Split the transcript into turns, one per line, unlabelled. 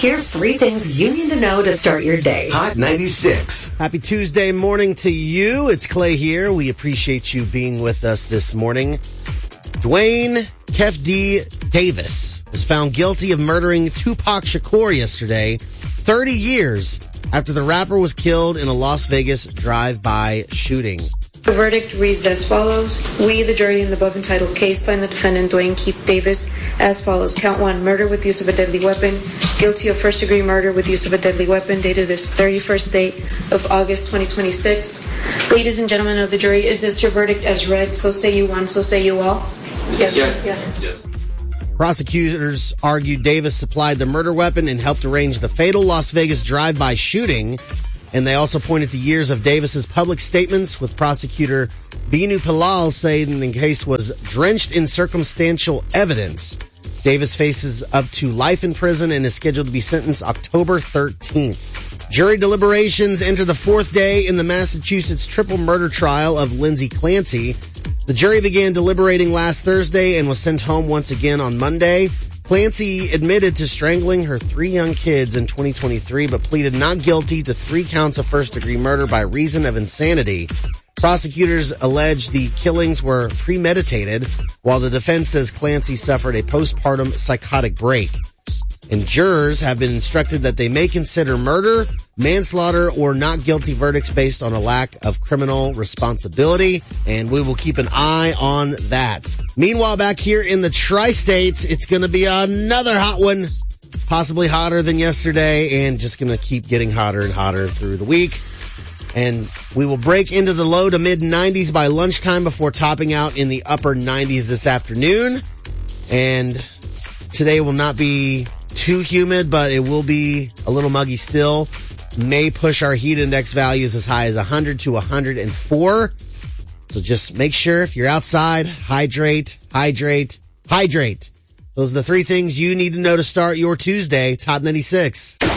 Here's 3 things you need to know to start your day.
Hot 96.
Happy Tuesday morning to you. It's Clay here. We appreciate you being with us this morning. Dwayne Kef D. Davis was found guilty of murdering Tupac Shakur yesterday, 30 years after the rapper was killed in a Las Vegas drive-by shooting.
The verdict reads as follows. We, the jury in the above entitled case, find the defendant, Dwayne Keith Davis, as follows. Count 1, murder with use of a deadly weapon. Guilty of first-degree murder with use of a deadly weapon, dated this 31st date of August 2026. Ladies and gentlemen of the jury, is this your verdict as read? So say you one, so say you all. Yes.
Prosecutors argued Davis supplied the murder weapon and helped arrange the fatal Las Vegas drive-by shooting. And they also pointed to years of Davis's public statements, with prosecutor Binu Pilal saying the case was drenched in circumstantial evidence. Davis faces up to life in prison and is scheduled to be sentenced October 13th. Jury deliberations enter the 4th day in the Massachusetts triple murder trial of Lindsay Clancy. The jury began deliberating last Thursday and was sent home once again on Monday. Clancy admitted to strangling her 3 young kids in 2023, but pleaded not guilty to 3 counts of first-degree murder by reason of insanity. Prosecutors allege the killings were premeditated, while the defense says Clancy suffered a postpartum psychotic break. And jurors have been instructed that they may consider murder, manslaughter, or not guilty verdicts based on a lack of criminal responsibility, and we will keep an eye on that. Meanwhile, back here in the Tri-States, it's going to be another hot one, possibly hotter than yesterday, and just going to keep getting hotter and hotter through the week. And we will break into the low to mid 90s by lunchtime before topping out in the upper 90s this afternoon. And today will not be too humid, but it will be a little muggy still. May push our heat index values as high as 100 to 104. So just make sure if you're outside, hydrate. Those are the 3 things you need to know to start your Tuesday. It's Hot 96.